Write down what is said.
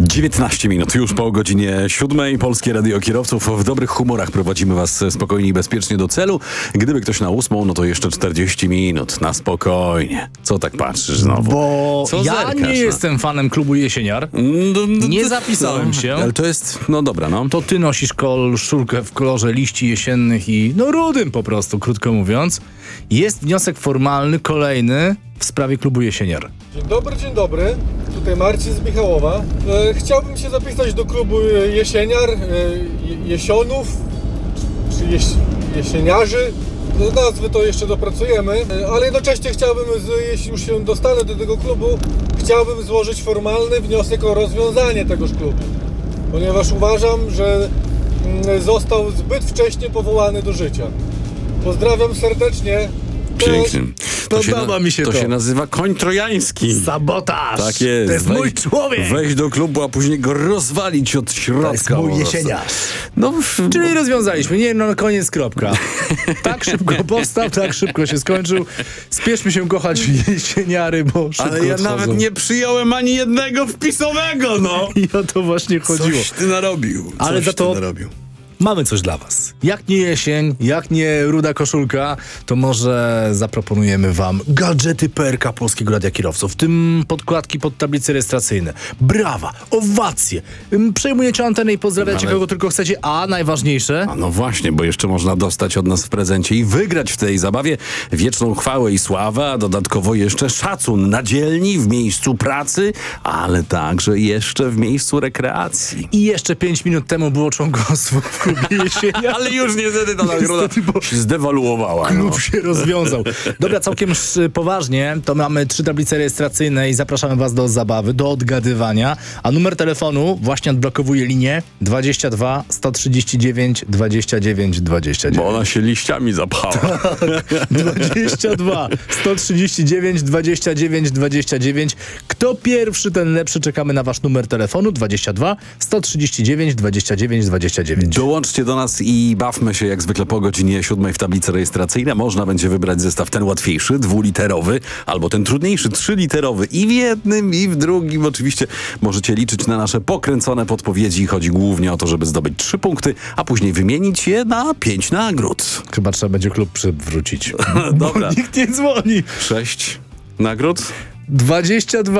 19 minut już po godzinie 7. Polskie Radio Kierowców. W dobrych humorach prowadzimy was spokojnie i bezpiecznie do celu. Gdyby ktoś na 8, no to jeszcze 40 minut na spokojnie. Co tak patrzysz znowu? Bo Co ja zerkasz, nie jestem fanem klubu Jesieniar. Nie zapisałem się. Ale to jest, no dobra, no. To ty nosisz koszulkę w kolorze liści jesiennych i rudym po prostu, krótko mówiąc. Jest wniosek formalny, kolejny w sprawie klubu Jesieniar. Dzień dobry. Tutaj Marcin z Michałowa. Chciałbym się zapisać do klubu Jesieniar, Jesionów, czy Jesieniarzy. Nazwy to jeszcze dopracujemy, ale jednocześnie chciałbym, jeśli już się dostanę do tego klubu, chciałbym złożyć formalny wniosek o rozwiązanie tegoż klubu. Ponieważ uważam, że został zbyt wcześnie powołany do życia. Pozdrawiam serdecznie. Pięknie. Podoba mi się to. To się nazywa koń trojański. Sabotaż! Tak jest. To jest mój człowiek! Wejść do klubu, a później go rozwalić od środka. To jest mój jesieniarz. No, Czyli rozwiązaliśmy. Nie, koniec, kropka. Tak szybko powstał, tak szybko się skończył. Spieszmy się kochać jesieniary, bo szybko ale ja odchodzą. nawet nie przyjąłem ani jednego wpisowego, no. I o to właśnie chodziło. Coś ty narobił. Ale za to mamy coś dla was. Jak nie jesień, jak nie ruda koszulka, to może zaproponujemy wam gadżety PRK Polskiego Radia Kierowców, w tym podkładki pod tablice rejestracyjne. Brawa, owacje. Przejmujecie antenę i pozdrawiacie kogo tylko chcecie, a najważniejsze... A no właśnie, bo jeszcze można dostać od nas w prezencie i wygrać w tej zabawie wieczną chwałę i sławę, a dodatkowo jeszcze szacun na dzielni, w miejscu pracy, ale także jeszcze w miejscu rekreacji. I jeszcze 5 minut temu było członkostwo w klubie jesienia. Ale już niestety ta nagroda się zdewaluowała. Klub się rozwiązał. Dobra, całkiem poważnie, to mamy 3 tablice rejestracyjne i zapraszamy was do zabawy, do odgadywania, a numer telefonu właśnie odblokowuje linię 22 139 29 29. Bo ona się liściami zapchała. 22 139 29 29. Kto pierwszy, ten lepszy. Czekamy na wasz numer telefonu 22 139 29 29. Dołączcie do nas i bawmy się jak zwykle po godzinie 7 w tablicy rejestracyjnej. Można będzie wybrać zestaw ten łatwiejszy, 2-literowy, albo ten trudniejszy, 3-literowy. I w jednym, i w drugim. Oczywiście możecie liczyć na nasze pokręcone podpowiedzi. Chodzi głównie o to, żeby zdobyć 3 punkty, a później wymienić je na 5 nagród. Chyba trzeba będzie klub przywrócić. Dobra. Nikt nie dzwoni. 6 nagród? 22